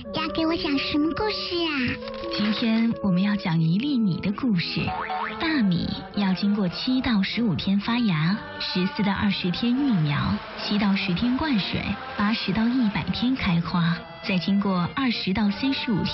要给我讲什么故事啊？ 今天我们要讲一粒米的故事。大米要经过7到15天发芽，14到20天育苗，7到10天灌水，80到100天开花，再经过20到35天